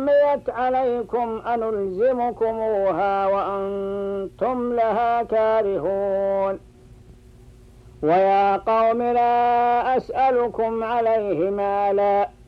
حرمت عليكم أنلزمكموها وأنتم لها كارهون. ويا قوم لا أسألكم عليه مالا